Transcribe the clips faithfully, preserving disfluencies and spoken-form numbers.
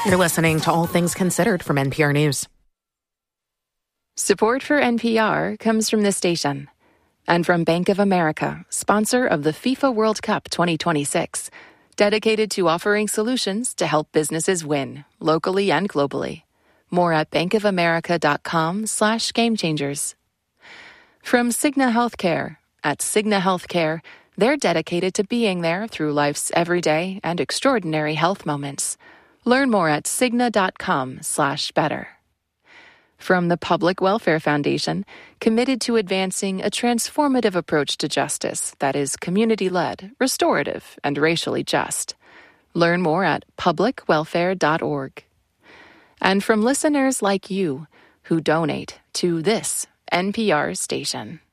You're listening to All Things Considered from N P R News. Support for N P R comes from this station and from Bank of America, sponsor of the FIFA World Cup twenty twenty-six, dedicated to offering solutions to help businesses win, locally and globally. More at bankofamerica.com slash game changers. From Cigna Healthcare. At Cigna Healthcare, they're dedicated to being there through life's everyday and extraordinary health moments. Learn more at cigna.com slash better. From the Public Welfare Foundation, committed to advancing a transformative approach to justice that is community-led, restorative, and racially just. Learn more at public welfare dot org. And from listeners like you who donate to this N P R station.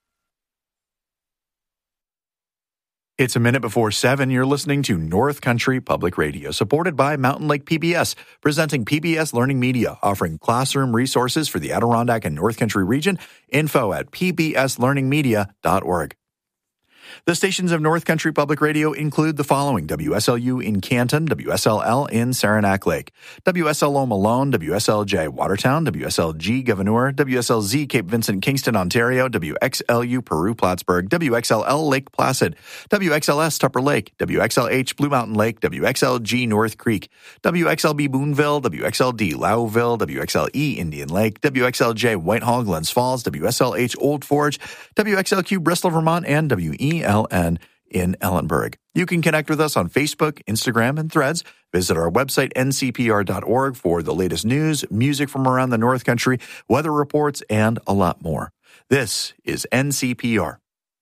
It's a minute before seven. You're listening to North Country Public Radio, supported by Mountain Lake P B S, presenting P B S Learning Media, offering classroom resources for the Adirondack and North Country region. Info at p b s learning media dot org. The stations of North Country Public Radio include the following: W S L U in Canton, W S L L in Saranac Lake, W S L O Malone, W S L J Watertown, W S L G Gouverneur, W S L Z Cape Vincent Kingston, Ontario, W X L U Peru Plattsburgh, W X L L Lake Placid, W X L S Tupper Lake, W X L H Blue Mountain Lake, W X L G North Creek, W X L B Boonville, W X L D Lowville, W X L E Indian Lake, W X L J Whitehall Glens Falls, W S L H Old Forge, W X L Q Bristol Vermont, and W E L N in Ellenburg. You can connect with us on Facebook, Instagram, and Threads. Visit our website, n c p r dot org, for the latest news, music from around the North Country, weather reports, and a lot more. This is N C P R.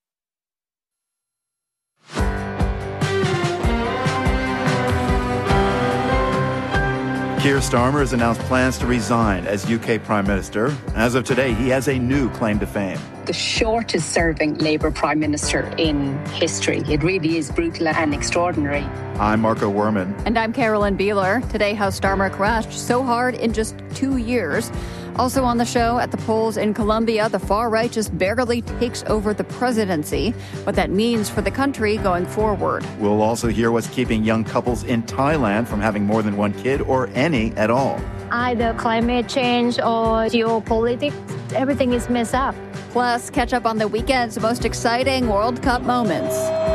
Keir Starmer has announced plans to resign as U K Prime Minister. As of today, he has a new claim to fame. The shortest-serving Labour Prime Minister in history. It really is brutal and extraordinary. I'm Marco Werman. And I'm Carolyn Beeler. Today, how Starmer crashed so hard in just two years. Also on the show, at the polls in Colombia, the far right just barely takes over the presidency. What that means for the country going forward. We'll also hear what's keeping young couples in Thailand from having more than one kid or any at all. Either climate change or geopolitics, everything is messed up. Plus, catch up on the weekend's most exciting World Cup moments.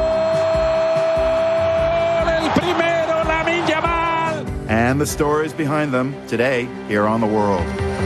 And the stories behind them today here on The World.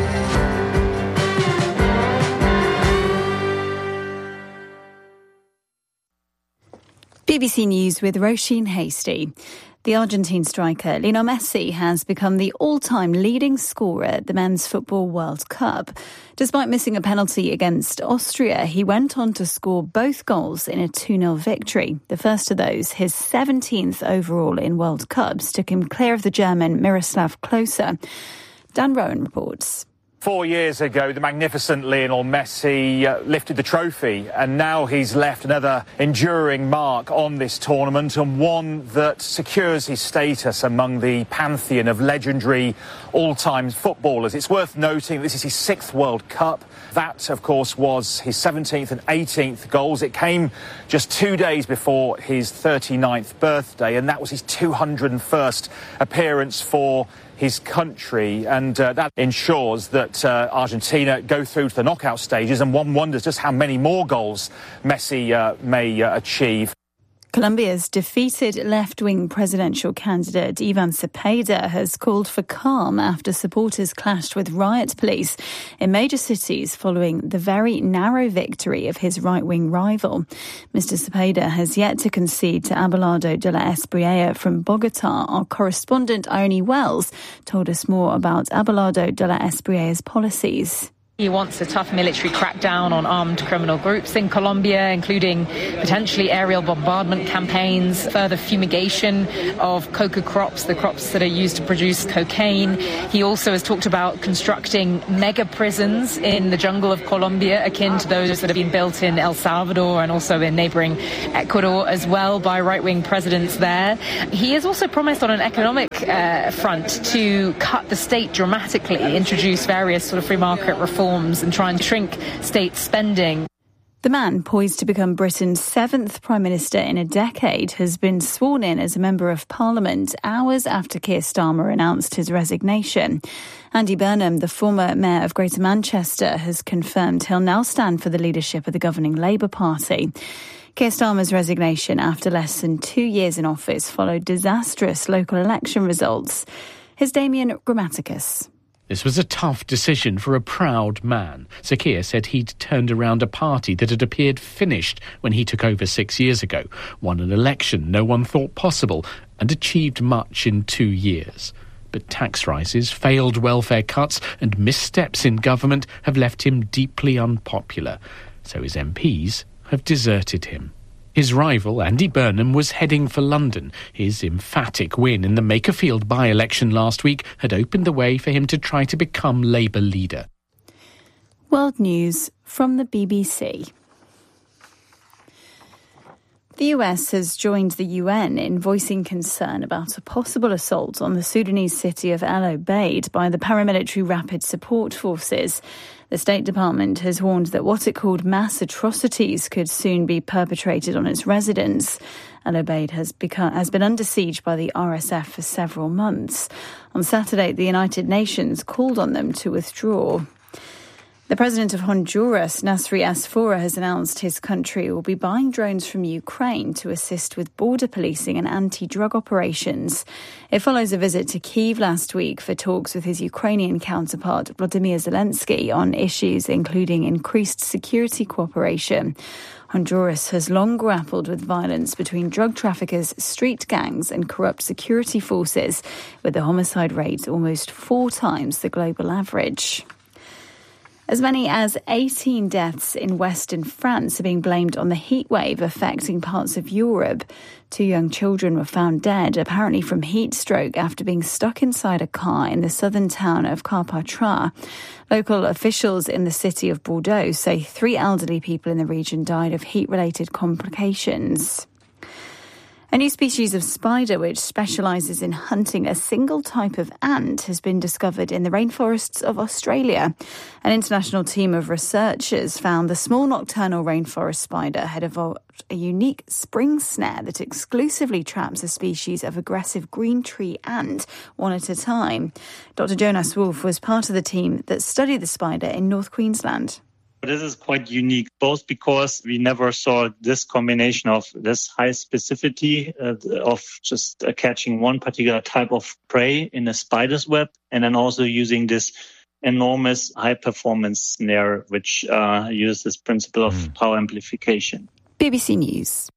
B B C News with Roisin Hasty. The Argentine striker Lionel Messi has become the all-time leading scorer at the Men's Football World Cup. Despite missing a penalty against Austria, he went on to score both goals in a two nil victory. The first of those, his seventeenth overall in World Cups, took him clear of the German Miroslav Klose. Dan Rowan reports. Four years ago, the magnificent Lionel Messi uh, lifted the trophy, and now he's left another enduring mark on this tournament, and one that secures his status among the pantheon of legendary all-time footballers. It's worth noting this is his sixth World Cup. That, of course, was his seventeenth and eighteenth goals. It came just two days before his thirty-ninth birthday, and that was his two hundred first appearance for his country, and uh, that ensures that uh, Argentina go through to the knockout stages, and one wonders just how many more goals Messi uh, may uh, achieve. Colombia's defeated left-wing presidential candidate Ivan Cepeda has called for calm after supporters clashed with riot police in major cities following the very narrow victory of his right-wing rival. Mister Cepeda has yet to concede to Abelardo de la Espriella from Bogota. Our correspondent Ione Wells told us more about Abelardo de la Espriella's policies. He wants a tough military crackdown on armed criminal groups in Colombia, including potentially aerial bombardment campaigns, further fumigation of coca crops, the crops that are used to produce cocaine. He also has talked about constructing mega prisons in the jungle of Colombia, akin to those that have been built in El Salvador and also in neighboring Ecuador as well by right-wing presidents there. He has also promised on an economic uh, front to cut the state dramatically, introduce various sort of free market reforms and try and shrink state spending. The man, poised to become Britain's seventh Prime Minister in a decade, has been sworn in as a Member of Parliament hours after Keir Starmer announced his resignation. Andy Burnham, the former Mayor of Greater Manchester, has confirmed he'll now stand for the leadership of the governing Labour Party. Keir Starmer's resignation after less than two years in office followed disastrous local election results. Here's Damien Grammaticus. This was a tough decision for a proud man. Sir Keir said he'd turned around a party that had appeared finished when he took over six years ago, won an election no one thought possible, and achieved much in two years. But tax rises, failed welfare cuts and missteps in government have left him deeply unpopular. So his M Ps have deserted him. His rival, Andy Burnham, was heading for London. His emphatic win in the Makerfield by-election last week had opened the way for him to try to become Labour leader. World News from the B B C. The U S has joined the U N in voicing concern about a possible assault on the Sudanese city of El Obeid by the paramilitary Rapid Support Forces. The State Department has warned that what it called mass atrocities could soon be perpetrated on its residents. El Obeid has become, has been under siege by the R S F for several months. On Saturday, the United Nations called on them to withdraw. The president of Honduras, Nasri Asfora, has announced his country will be buying drones from Ukraine to assist with border policing and anti-drug operations. It follows a visit to Kyiv last week for talks with his Ukrainian counterpart, Volodymyr Zelensky, on issues including increased security cooperation. Honduras has long grappled with violence between drug traffickers, street gangs and corrupt security forces, with the homicide rate almost four times the global average. As many as eighteen deaths in western France are being blamed on the heat wave affecting parts of Europe. Two young children were found dead, apparently from heat stroke, after being stuck inside a car in the southern town of Carpentras. Local officials in the city of Bordeaux say three elderly people in the region died of heat-related complications. A new species of spider which specialises in hunting a single type of ant has been discovered in the rainforests of Australia. An international team of researchers found the small nocturnal rainforest spider had evolved a unique spring snare that exclusively traps a species of aggressive green tree ant, one at a time. Doctor Jonas Wolf was part of the team that studied the spider in North Queensland. This is quite unique, both because we never saw this combination of this high specificity uh, of just uh, catching one particular type of prey in a spider's web, and then also using this enormous high-performance snare, which uh, uses this principle of mm. power amplification. B B C News.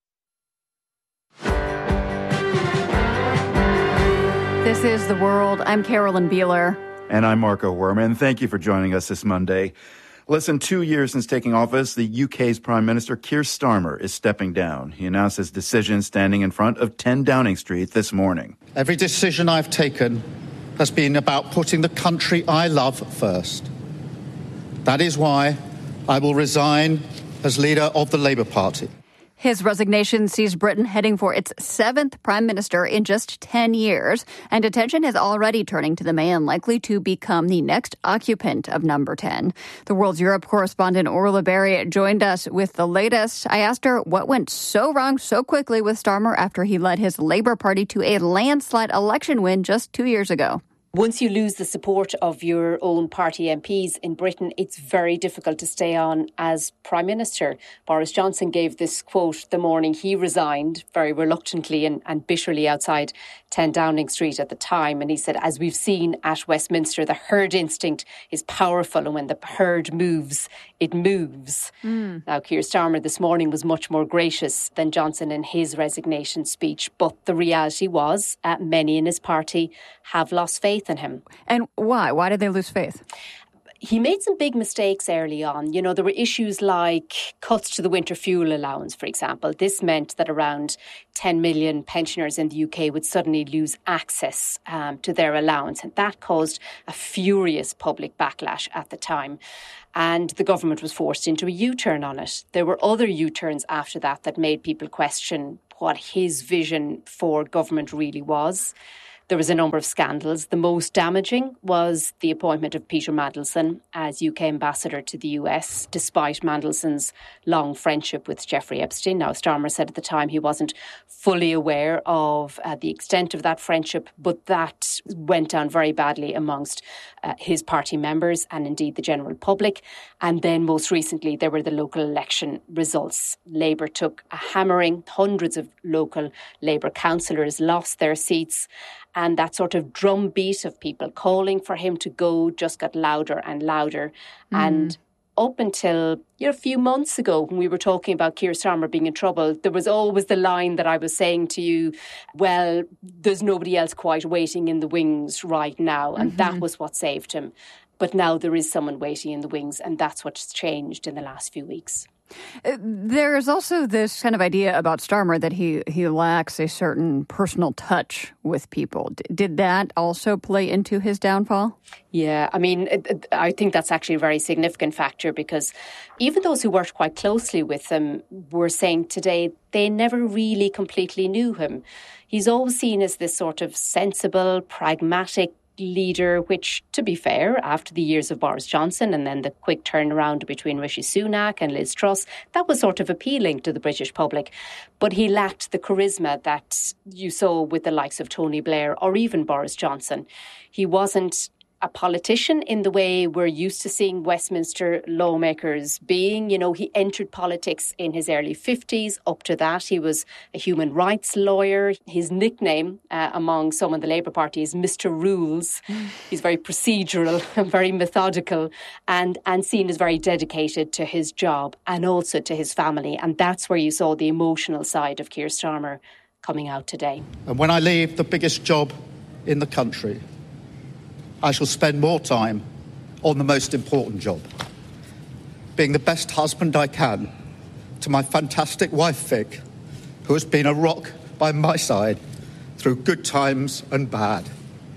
This is The World. I'm Carolyn Beeler. And I'm Marco Werman. Thank you for joining us this Monday. Less than two years since taking office, the U K's Prime Minister Keir Starmer is stepping down. He announced his decision standing in front of ten Downing Street this morning. Every decision I've taken has been about putting the country I love first. That is why I will resign as leader of the Labour Party. His resignation sees Britain heading for its seventh prime minister in just ten years, and attention is already turning to the man likely to become the next occupant of number ten. The World's Europe correspondent Orla Berry joined us with the latest. I asked her what went so wrong so quickly with Starmer after he led his Labour Party to a landslide election win just two years ago. Once you lose the support of your own party M Ps in Britain, it's very difficult to stay on as Prime Minister. Boris Johnson gave this quote the morning he resigned, very reluctantly and, and bitterly outside ten Downing Street at the time. And he said, as we've seen at Westminster, the herd instinct is powerful, and when the herd moves, it moves. Mm. Now, Keir Starmer this morning was much more gracious than Johnson in his resignation speech. But the reality was uh, many in his party have lost faith in him. And why? Why did they lose faith? He made some big mistakes early on. You know, there were issues like cuts to the winter fuel allowance, for example. This meant that around ten million pensioners in the U K would suddenly lose access um, to their allowance. And that caused a furious public backlash at the time. And the government was forced into a U-turn on it. There were other U-turns after that that made people question what his vision for government really was. There was a number of scandals. The most damaging was the appointment of Peter Mandelson as U K ambassador to the U S, despite Mandelson's long friendship with Jeffrey Epstein. Now, Starmer said at the time he wasn't fully aware of uh, the extent of that friendship, but that went down very badly amongst uh, his party members and indeed the general public. And then most recently, there were the local election results. Labour took a hammering. Hundreds of local Labour councillors lost their seats. And that sort of drumbeat of people calling for him to go just got louder and louder. Mm. And up until you know, a few months ago, when we were talking about Keir Starmer being in trouble, there was always the line that I was saying to you, well, there's nobody else quite waiting in the wings right now. And mm-hmm. that was what saved him. But now there is someone waiting in the wings, and that's what's changed in the last few weeks. There is also this kind of idea about Starmer that he, he lacks a certain personal touch with people. D- did that also play into his downfall? Yeah, I mean, it, it, I think that's actually a very significant factor, because even those who worked quite closely with him were saying today they never really completely knew him. He's always seen as this sort of sensible, pragmatic leader, which, to be fair, after the years of Boris Johnson and then the quick turnaround between Rishi Sunak and Liz Truss, that was sort of appealing to the British public. But he lacked the charisma that you saw with the likes of Tony Blair or even Boris Johnson. He wasn't a politician in the way we're used to seeing Westminster lawmakers being. You know, he entered politics in his early fifties. Up to that, he was a human rights lawyer. His nickname uh, among some in the Labour Party is Mister Rules. He's very procedural and very methodical and, and seen as very dedicated to his job and also to his family. And that's where you saw the emotional side of Keir Starmer coming out today. And when I leave the biggest job in the country, I shall spend more time on the most important job, being the best husband I can to my fantastic wife, Vic, who has been a rock by my side through good times and bad,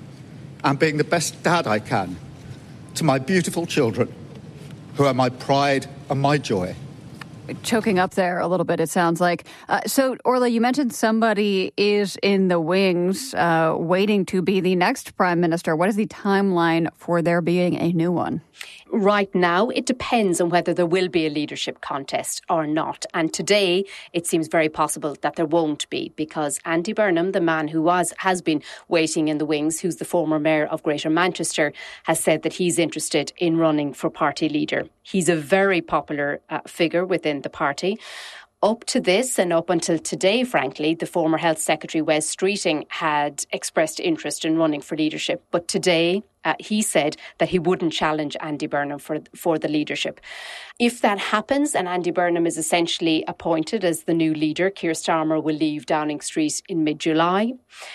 and being the best dad I can to my beautiful children, who are my pride and my joy. Choking up there a little bit, it sounds like. Uh, so, Orla, you mentioned somebody is in the wings uh, waiting to be the next prime minister. What is the timeline for there being a new one? Right now, it depends on whether there will be a leadership contest or not. And today, it seems very possible that there won't be, because Andy Burnham, the man who was has been waiting in the wings, who's the former mayor of Greater Manchester, has said that he's interested in running for party leader. He's a very popular uh, figure within the party. Up to this and up until today, frankly, the former Health Secretary, Wes Streeting, had expressed interest in running for leadership. But today, uh, he said that he wouldn't challenge Andy Burnham for, for the leadership. If that happens and Andy Burnham is essentially appointed as the new leader, Keir Starmer will leave Downing Street in mid-July.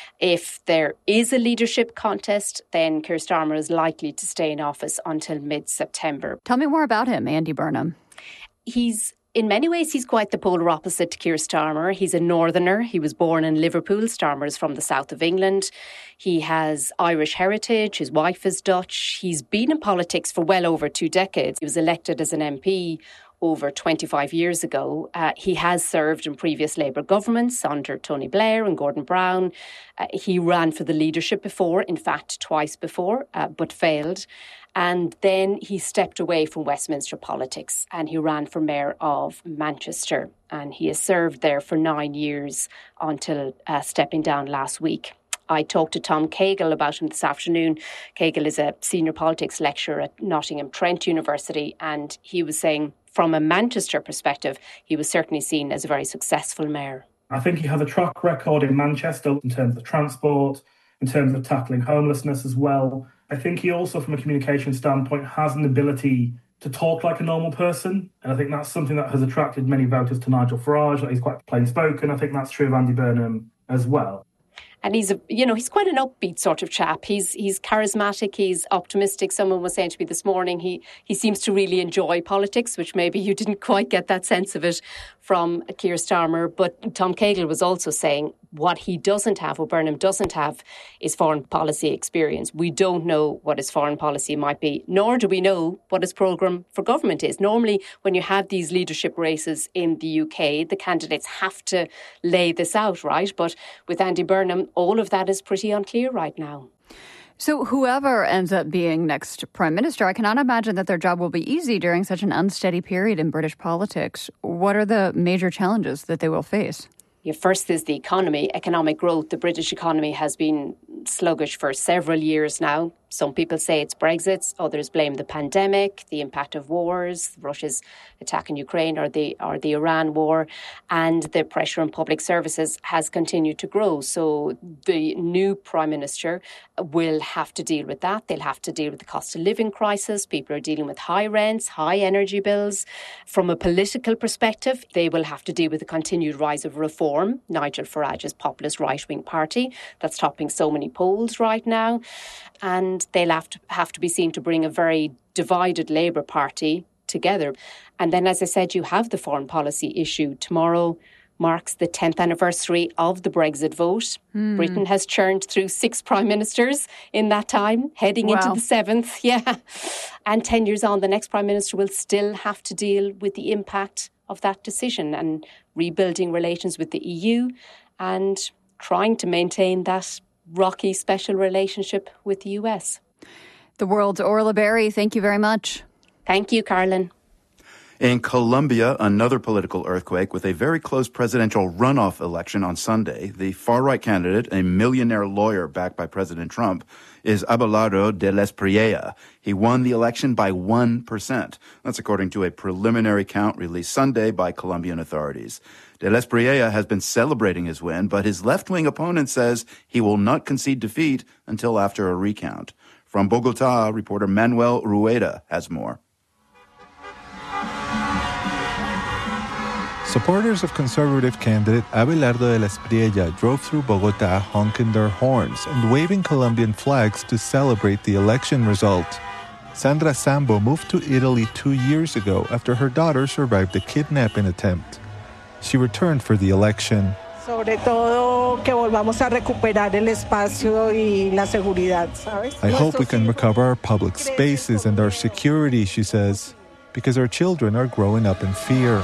If there is a leadership contest, then Keir Starmer is likely to stay in office until mid-September. Tell me more about him, Andy Burnham. He's In many ways, he's quite the polar opposite to Keir Starmer. He's a northerner. He was born in Liverpool. Starmer is from the south of England. He has Irish heritage. His wife is Dutch. He's been in politics for well over two decades. He was elected as an M P over twenty-five years ago. Uh, he has served in previous Labour governments under Tony Blair and Gordon Brown. Uh, he ran for the leadership before, in fact, twice before, uh, but failed. And then he stepped away from Westminster politics and he ran for mayor of Manchester. And he has served there for nine years until uh, stepping down last week. I talked to Tom Cahill about him this afternoon. Cahill is a senior politics lecturer at Nottingham Trent University, and he was saying from a Manchester perspective, he was certainly seen as a very successful mayor. I think he has a track record in Manchester in terms of transport, in terms of tackling homelessness as well. I think he also, from a communication standpoint, has an ability to talk like a normal person. And I think that's something that has attracted many voters to Nigel Farage, that he's quite plain spoken. I think that's true of Andy Burnham as well. And he's a, you know, he's quite an upbeat sort of chap. He's he's charismatic. He's optimistic. Someone was saying to me this morning, he he seems to really enjoy politics, which maybe you didn't quite get that sense of it from Keir Starmer. But Tom Cagle was also saying what he doesn't have, what Burnham doesn't have, is foreign policy experience. We don't know what his foreign policy might be, nor do we know what his programme for government is. Normally, when you have these leadership races in the U K, the candidates have to lay this out, right? But with Andy Burnham, all of that is pretty unclear right now. So whoever ends up being next Prime Minister, I cannot imagine that their job will be easy during such an unsteady period in British politics. What are the major challenges that they will face? Yeah, first is the economy, economic growth. The British economy has been sluggish for several years now. Some people say it's Brexit, others blame the pandemic, the impact of wars, Russia's attack in Ukraine or the or the Iran war, and the pressure on public services has continued to grow. So the new Prime Minister will have to deal with that. They'll have to deal with the cost of living crisis. People are dealing with high rents, high energy bills. From a political perspective, they will have to deal with the continued rise of Reform, Nigel Farage's populist right-wing party that's topping so many polls right now. And they'll have to, have to be seen to bring a very divided Labour Party together. And then, as I said, you have the foreign policy issue. Tomorrow marks the tenth anniversary of the Brexit vote. Mm. Britain has churned through six prime ministers in that time, heading wow. into the seventh. Yeah. And ten years on, the next prime minister will still have to deal with the impact of that decision and rebuilding relations with the E U and trying to maintain that rocky special relationship with the U S. The World's Orla Berry, thank you very much. Thank you, Carolyn. In Colombia, another political earthquake with a very close presidential runoff election on Sunday. The far-right candidate, a millionaire lawyer backed by President Trump, is Abelardo de la Espriella. He won the election by one percent. That's according to a preliminary count released Sunday by Colombian authorities. De la Espriella has been celebrating his win, but his left-wing opponent says he will not concede defeat until after a recount. From Bogotá, reporter Manuel Rueda has more. Supporters of conservative candidate Abelardo de la Espriella drove through Bogotá honking their horns and waving Colombian flags to celebrate the election result. Sandra Sambo moved to Italy two years ago after her daughter survived a kidnapping attempt. She returned for the election. Sobre todo que volvamos a recuperar el espacio y la seguridad, ¿sabes? I hope we can recover our public spaces and our security, she says, because our children are growing up in fear.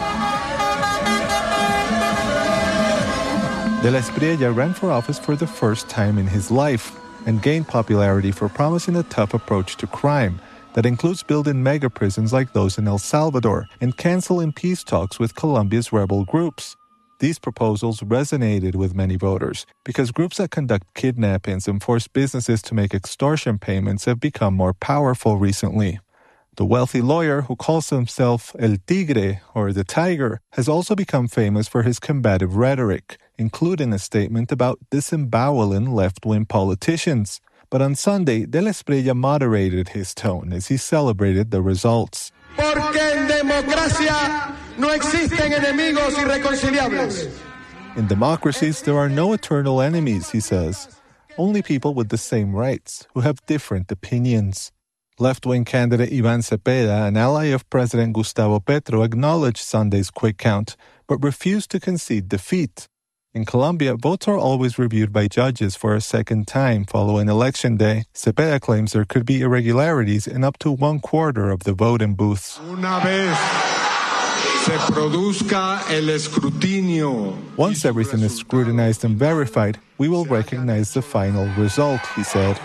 De la Espriella ran for office for the first time in his life and gained popularity for promising a tough approach to crime that includes building mega prisons like those in El Salvador and canceling peace talks with Colombia's rebel groups. These proposals resonated with many voters because groups that conduct kidnappings and force businesses to make extortion payments have become more powerful recently. The wealthy lawyer, who calls himself El Tigre, or the Tiger, has also become famous for his combative rhetoric, including a statement about disemboweling left-wing politicians. But on Sunday, De la Espriella moderated his tone as he celebrated the results. Porque en democracia no existen enemigos irreconciliables. In democracies, there are no eternal enemies, he says. Only people with the same rights, who have different opinions. Left-wing candidate Ivan Cepeda, an ally of President Gustavo Petro, acknowledged Sunday's quick count, but refused to concede defeat. In Colombia, votes are always reviewed by judges for a second time following Election Day. Cepeda claims there could be irregularities in up to one quarter of the voting booths. Una vez se produzca el escrutinio. Once everything is scrutinized and verified, we will recognize the final result, he said.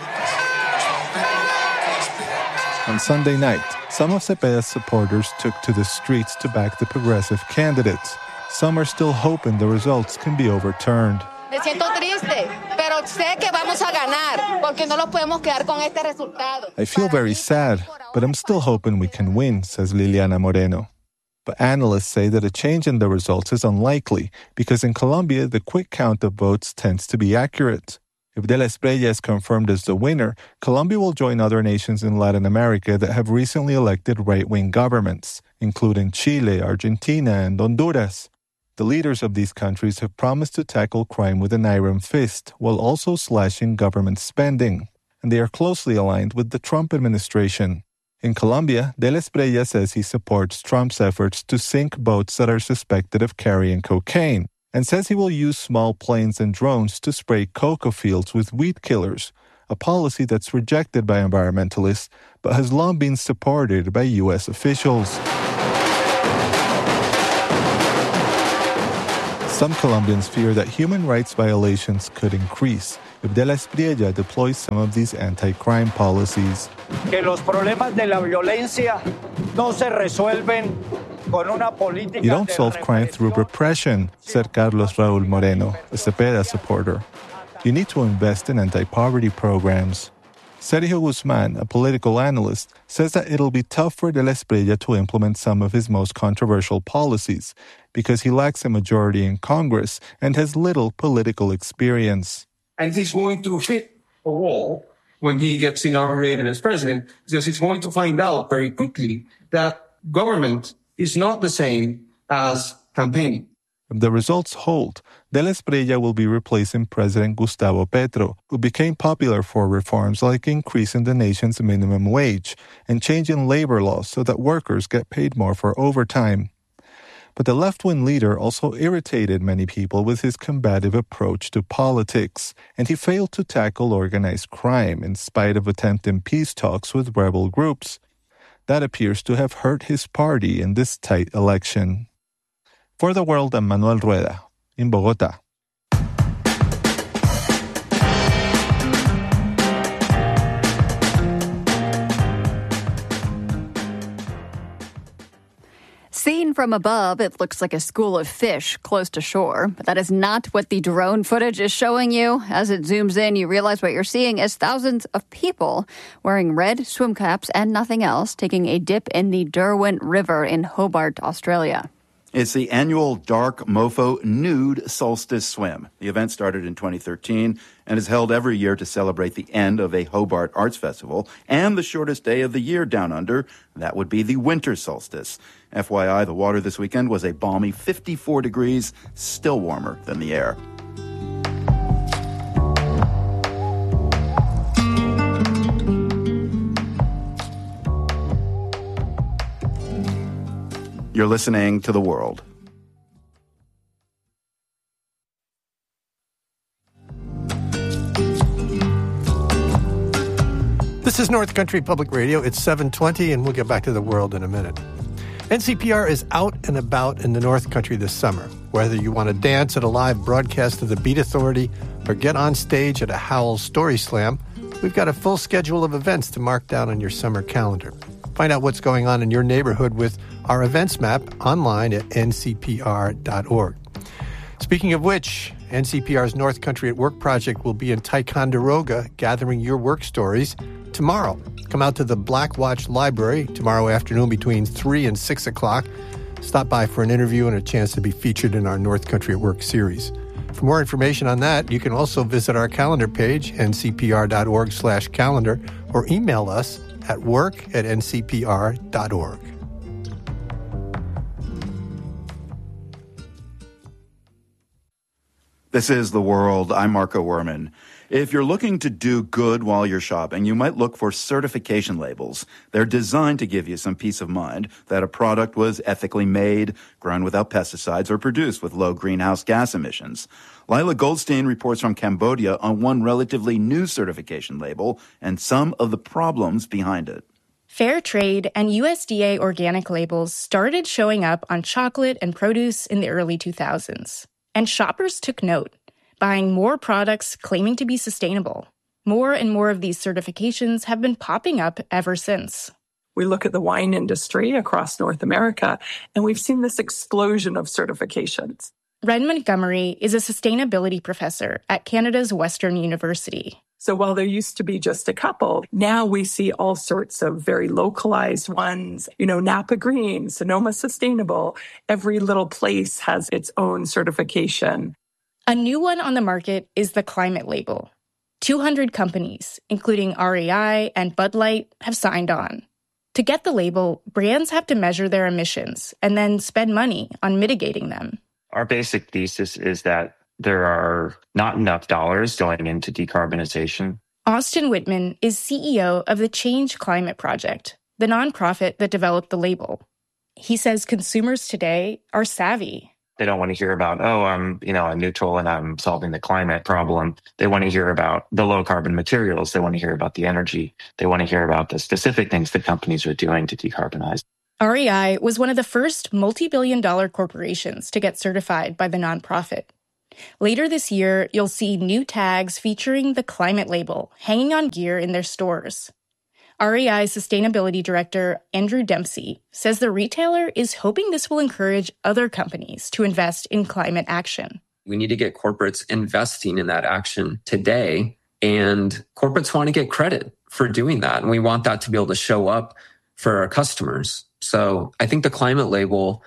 On Sunday night, some of Cepeda's supporters took to the streets to back the progressive candidates. Some are still hoping the results can be overturned. Me siento triste, pero sé que vamos a ganar, porque no nos podemos quedar con este resultado. I feel very sad, but I'm still hoping we can win, says Liliana Moreno. But analysts say that a change in the results is unlikely, because in Colombia, the quick count of votes tends to be accurate. If De la Espriella is confirmed as the winner, Colombia will join other nations in Latin America that have recently elected right-wing governments, including Chile, Argentina, and Honduras. The leaders of these countries have promised to tackle crime with an iron fist, while also slashing government spending, and they are closely aligned with the Trump administration. In Colombia, De La Espriella says he supports Trump's efforts to sink boats that are suspected of carrying cocaine, and says he will use small planes and drones to spray cocoa fields with weed killers, a policy that's rejected by environmentalists but has long been supported by U S officials. Some Colombians fear that human rights violations could increase if De La Espriella deploys some of these anti-crime policies. Que los problemas de la violencia no se resuelven con una política. You don't solve crime through repression, said Carlos Raúl Moreno, a Cepeda supporter. You need to invest in anti-poverty programs. Sergio Guzman, a political analyst, says that it'll be tough for De La Espriella to implement some of his most controversial policies because he lacks a majority in Congress and has little political experience. And he's going to hit a wall when he gets inaugurated as president, because he's going to find out very quickly that government is not the same as campaigning. If the results hold, De La Espriella will be replacing President Gustavo Petro, who became popular for reforms like increasing the nation's minimum wage and changing labor laws so that workers get paid more for overtime. But the left-wing leader also irritated many people with his combative approach to politics, and he failed to tackle organized crime in spite of attempting peace talks with rebel groups. That appears to have hurt his party in this tight election. For the World, I'm Manuel Rueda, in Bogotá. Seen from above, it looks like a school of fish close to shore, but that is not what the drone footage is showing you. As it zooms in, you realize what you're seeing is thousands of people wearing red swim caps and nothing else, taking a dip in the Derwent River in Hobart, Australia. It's the annual Dark Mofo Nude Solstice Swim. The event started in twenty thirteen and is held every year to celebrate the end of a Hobart Arts Festival and the shortest day of the year down under. That would be the winter solstice. F Y I, the water this weekend was a balmy fifty-four degrees, still warmer than the air. You're listening to The World. This is North Country Public Radio. It's seven twenty, and we'll get back to The World in a minute. N C P R is out and about in the North Country this summer. Whether you want to dance at a live broadcast of the Beat Authority or get on stage at a Howell Story Slam, we've got a full schedule of events to mark down on your summer calendar. Find out what's going on in your neighborhood with our events map online at n c p r dot org. Speaking of which, N C P R's North Country at Work project will be in Ticonderoga gathering your work stories tomorrow. Come out to the Black Watch Library tomorrow afternoon between three and six o'clock. Stop by for an interview and a chance to be featured in our North Country at Work series. For more information on that, you can also visit our calendar page, n c p r dot org slash calendar, or email us at work at n c p r dot org. This is The World. I'm Marco Werman. If you're looking to do good while you're shopping, you might look for certification labels. They're designed to give you some peace of mind that a product was ethically made, grown without pesticides, or produced with low greenhouse gas emissions. Lila Goldstein reports from Cambodia on one relatively new certification label and some of the problems behind it. Fair trade and U S D A organic labels started showing up on chocolate and produce in the early two thousands. And shoppers took note, buying more products claiming to be sustainable. More and more of these certifications have been popping up ever since. We look at the wine industry across North America, and we've seen this explosion of certifications. Ren Montgomery is a sustainability professor at Canada's Western University. So while there used to be just a couple, now we see all sorts of very localized ones. You know, Napa Green, Sonoma Sustainable. Every little place has its own certification. A new one on the market is the Climate Label. two hundred companies, including R E I and Bud Light, have signed on. To get the label, brands have to measure their emissions and then spend money on mitigating them. Our basic thesis is that there are not enough dollars going into decarbonization. Austin Whitman is C E O of the Change Climate Project. the nonprofit that developed the label. He says consumers today are savvy. They don't want to hear about, oh, I'm, you know, I'm neutral and I'm solving the climate problem. They want to hear about the low carbon materials. They want to hear about the energy. They want to hear about the specific things that companies are doing to decarbonize. R E I was one of the first multi-billion dollar corporations to get certified by the nonprofit. Later this year, you'll see new tags featuring the climate label hanging on gear in their stores. R E I's sustainability director, Andrew Dempsey, says the retailer is hoping this will encourage other companies to invest in climate action. We need to get corporates investing in that action today, and corporates want to get credit for doing that, and we want that to be able to show up for our customers. So I think the climate label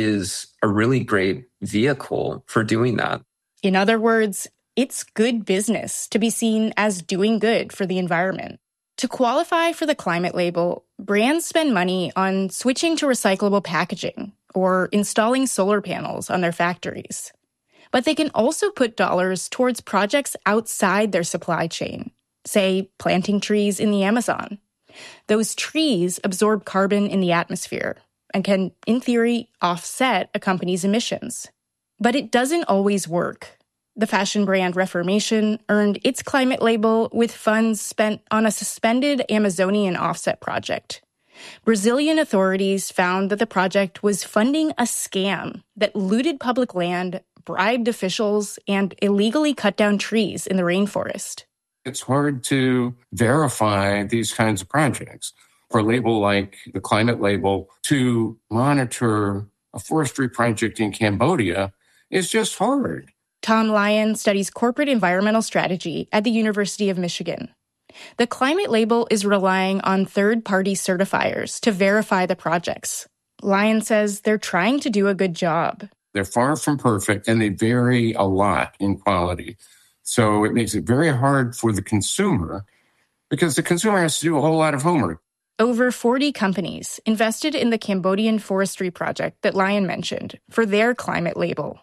is a really great vehicle for doing that. In other words, it's good business to be seen as doing good for the environment. To qualify for the climate label, brands spend money on switching to recyclable packaging or installing solar panels on their factories. But they can also put dollars towards projects outside their supply chain, say planting trees in the Amazon. Those trees absorb carbon in the atmosphere and can, in theory, offset a company's emissions. But it doesn't always work. The fashion brand Reformation earned its climate label with funds spent on a suspended Amazonian offset project. Brazilian authorities found that the project was funding a scam that looted public land, bribed officials, and illegally cut down trees in the rainforest. It's hard to verify these kinds of projects. For a label like the climate label, to monitor a forestry project in Cambodia is just hard. Tom Lyon studies corporate environmental strategy at the University of Michigan. The climate label is relying on third-party certifiers to verify the projects. Lyon says they're trying to do a good job. They're far from perfect, and they vary a lot in quality. So it makes it very hard for the consumer because the consumer has to do a whole lot of homework. Over forty companies invested in the Cambodian forestry project that Lyon mentioned for their climate label.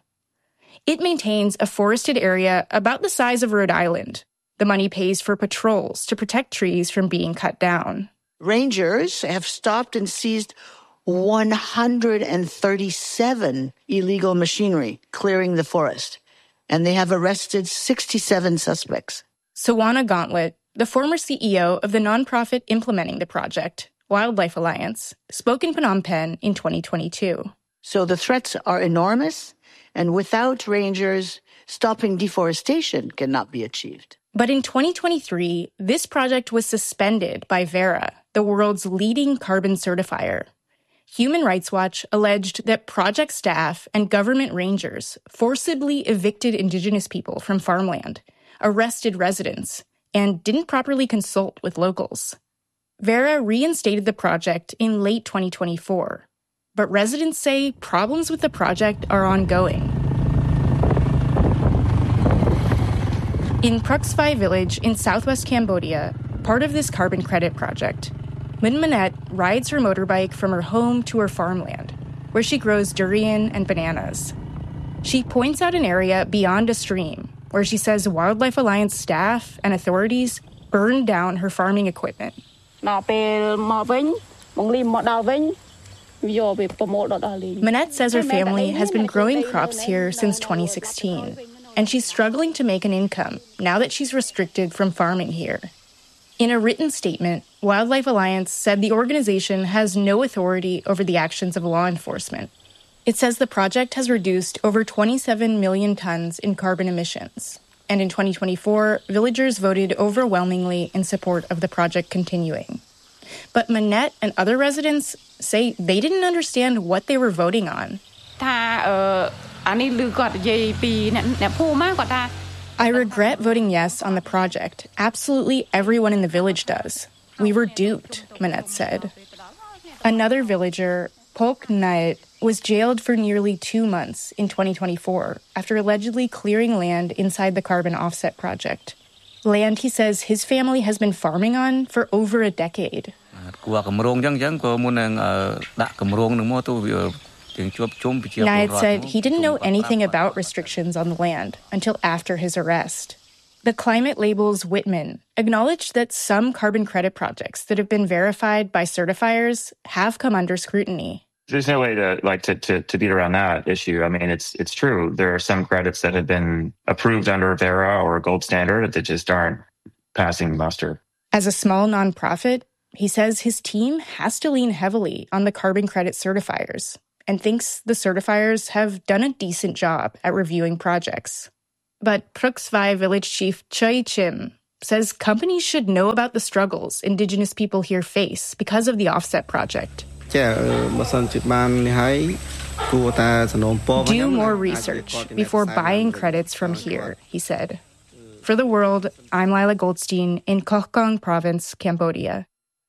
It maintains a forested area about the size of Rhode Island. The money pays for patrols to protect trees from being cut down. Rangers have stopped and seized one hundred thirty-seven illegal machinery clearing the forest, and they have arrested sixty-seven suspects. Sawana Gauntlet, the former C E O of the nonprofit implementing the project, Wildlife Alliance, spoke in Phnom Penh in twenty twenty-two. So the threats are enormous, and without rangers, stopping deforestation cannot be achieved. But in twenty twenty-three, this project was suspended by Verra, the world's leading carbon certifier. Human Rights Watch alleged that project staff and government rangers forcibly evicted indigenous people from farmland, arrested residents, and didn't properly consult with locals. Verra reinstated the project in late twenty twenty-four, but residents say problems with the project are ongoing. In Pruk Svai village in southwest Cambodia, part of this carbon credit project, Min Manette rides her motorbike from her home to her farmland, where she grows durian and bananas. She points out an area beyond a stream, where she says Wildlife Alliance staff and authorities burned down her farming equipment. Manette says her family has been growing crops here since twenty sixteen, and she's struggling to make an income now that she's restricted from farming here. In a written statement, Wildlife Alliance said the organization has no authority over the actions of law enforcement. It says the project has reduced over twenty-seven million tons in carbon emissions, and in twenty twenty-four, villagers voted overwhelmingly in support of the project continuing. But Manette and other residents say they didn't understand what they were voting on. I regret voting yes on the project. Absolutely everyone in the village does. We were duped, Manette said. Another villager, Pok Nait, was jailed for nearly two months in twenty twenty-four after allegedly clearing land inside the carbon offset project. Land he says his family has been farming on for over a decade. Nait said he didn't know anything about restrictions on the land until after his arrest. The climate label's Whitman acknowledged that some carbon credit projects that have been verified by certifiers have come under scrutiny. There's no way to like to, to to beat around that issue. I mean, it's it's true. There are some credits that have been approved under Verra or Gold Standard that just aren't passing muster. As a small nonprofit, he says his team has to lean heavily on the carbon credit certifiers and thinks the certifiers have done a decent job at reviewing projects. But Phruc Svai village chief Choi Chim says companies should know about the struggles Indigenous people here face because of the Offset project. Do more research before buying credits from here, he said. For The World, I'm Lila Goldstein in Koh Kong Province, Cambodia.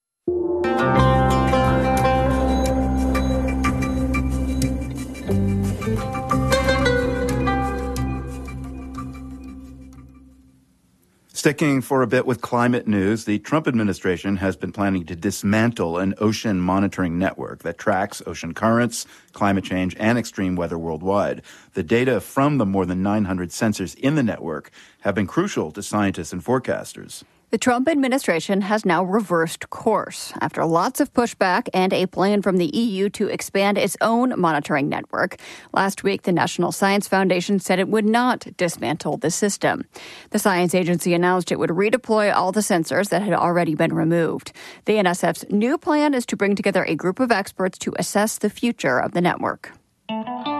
Sticking for a bit with climate news, the Trump administration has been planning to dismantle an ocean monitoring network that tracks ocean currents, climate change, and extreme weather worldwide. The data from the more than nine hundred sensors in the network have been crucial to scientists and forecasters. The Trump administration has now reversed course after lots of pushback and a plan from the E U to expand its own monitoring network. Last week, the National Science Foundation said it would not dismantle the system. The science agency announced it would redeploy all the sensors that had already been removed. The N S F's new plan is to bring together a group of experts to assess the future of the network.